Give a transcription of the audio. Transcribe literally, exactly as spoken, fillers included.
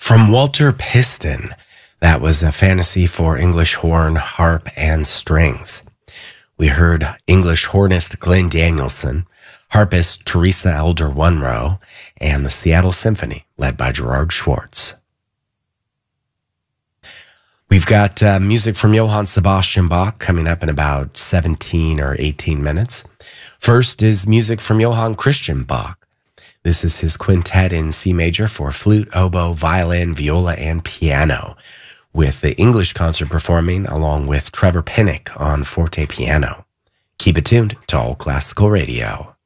From Walter Piston, that was a fantasy for English horn, harp, and strings. We heard English hornist Glenn Danielson, harpist Teresa Elder Munro, and the Seattle Symphony, led by Gerard Schwartz. We've got uh, music from Johann Sebastian Bach coming up in about seventeen or eighteen minutes. First is music from Johann Christian Bach. This is his quintet in C major for flute, oboe, violin, viola, and piano, with the English concert performing along with Trevor Pinnock on forte piano. Keep it tuned to All Classical Radio.